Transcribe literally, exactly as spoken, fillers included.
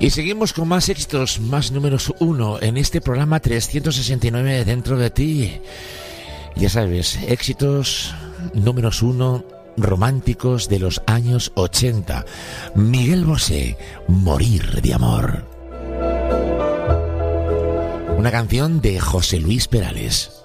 Y seguimos con más éxitos, más números uno en este programa trescientos sesenta y nueve Dentro de Ti. Ya sabes, éxitos números uno románticos de los años ochenta. Miguel Bosé, Morir de amor. Una canción de José Luis Perales.